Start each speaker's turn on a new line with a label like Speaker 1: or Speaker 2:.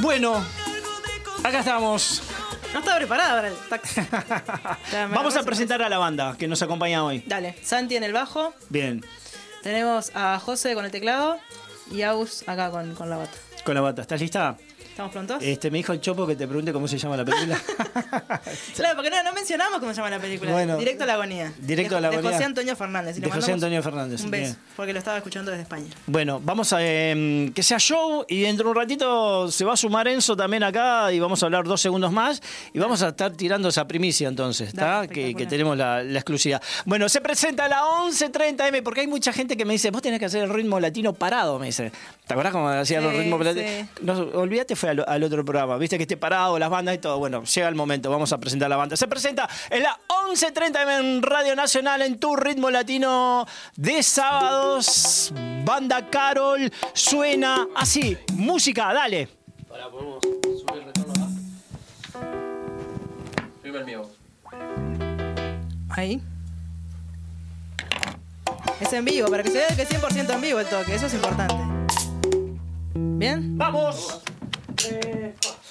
Speaker 1: Bueno, acá estamos.
Speaker 2: No estaba preparada para el taxi.
Speaker 1: Vamos a presentar a la banda que nos acompaña hoy.
Speaker 2: Dale, Santi en el bajo.
Speaker 1: Bien.
Speaker 2: Tenemos a José con el teclado y Agus acá con la bata.
Speaker 1: Con la bata. ¿Estás lista?
Speaker 2: ¿Estamos prontos?
Speaker 1: Me dijo el Chopo que te pregunte cómo se llama la película.
Speaker 2: Claro, porque no mencionamos cómo se llama la película.
Speaker 1: Bueno,
Speaker 2: Directo a la agonía.
Speaker 1: Directo a la agonía.
Speaker 2: De José Antonio Fernández.
Speaker 1: De José Antonio Fernández.
Speaker 2: Un beso,
Speaker 1: bien.
Speaker 2: porque lo estaba escuchando desde España.
Speaker 1: Bueno, vamos a que sea show y dentro de un ratito se va a sumar Enzo también acá y vamos a hablar 2 segundos más y vamos a estar tirando esa primicia entonces, ¿está? Que tenemos la exclusiva. Bueno, se presenta a la 11:30 M porque hay mucha gente que me dice, vos tenés que hacer el ritmo latino parado, me dice. ¿Te acordás cómo hacían los ritmos latinos?
Speaker 2: Sí.
Speaker 1: No, olvídate, fue al otro programa. Viste que esté parado, las bandas y todo. Bueno, llega el momento, vamos a presentar la banda. Se presenta en la 11:30 M en Radio Nacional en tu ritmo latino de sábados. Banda Carol suena así. Música, dale.
Speaker 3: Ahora podemos subir el retorno acá. Subime el mío.
Speaker 2: Ahí. Es en vivo, para que se vea que es 100% en vivo el toque. Eso es importante. ¿Bien?
Speaker 1: ¡Vamos!